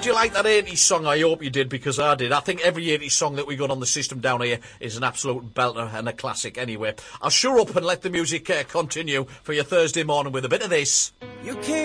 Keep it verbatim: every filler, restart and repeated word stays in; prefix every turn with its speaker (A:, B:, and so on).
A: Did you like that eighties song? I hope you did, because I did. I think every eighties song that we got on the system down here is an absolute belter and a classic anyway. I'll shut up and let the music uh, continue for your Thursday morning with a bit of this.
B: You can't